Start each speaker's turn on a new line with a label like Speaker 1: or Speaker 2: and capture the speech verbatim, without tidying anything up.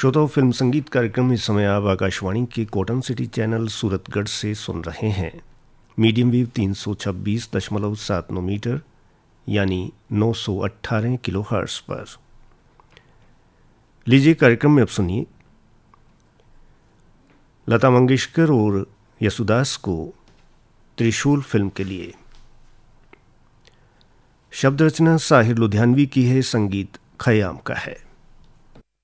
Speaker 1: श्रोताओं, फिल्म संगीत कार्यक्रम इस समय आप आकाशवाणी के कॉटन सिटी चैनल सूरतगढ़ से सुन रहे हैं। मीडियम वेव तीन सौ छब्बीस दशमलव सात नौ मीटर यानी नौ सौ अट्ठारह किलो हर्ट्ज पर। लीजिए कार्यक्रम में अब सुनिए लता मंगेशकर और यसुदास को त्रिशूल फिल्म के लिए। शब्द रचना साहिर लुधियानवी की है, संगीत खयाम का है।